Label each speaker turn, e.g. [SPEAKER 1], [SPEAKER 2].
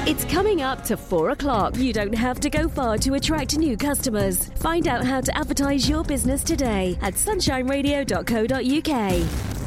[SPEAKER 1] It's coming up to 4 o'clock. You don't have to go far to attract new customers. Find out how to advertise your business today at sunshineradio.co.uk.